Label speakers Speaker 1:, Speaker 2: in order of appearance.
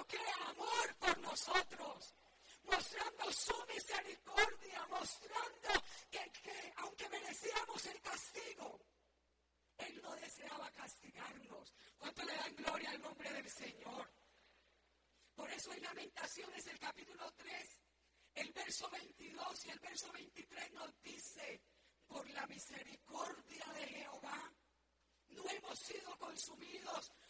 Speaker 1: mostrando que amor por nosotros, mostrando su misericordia, mostrando que aunque merecíamos el castigo, Él no deseaba castigarnos. ¿Cuánto le dan gloria al nombre del Señor? Por eso en Lamentaciones, el capítulo 3, el verso 22 y el verso 23 nos dice: por la misericordia de Jehová no hemos sido consumidos,